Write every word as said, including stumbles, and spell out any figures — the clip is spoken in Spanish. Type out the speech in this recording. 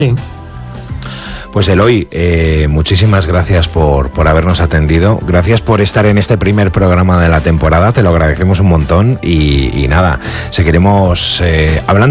Sí. Pues Eloy, eh, muchísimas gracias por, por habernos atendido. Gracias por estar en este primer programa de la temporada. Te lo agradecemos un montón. Y, y nada, seguiremos eh, hablando.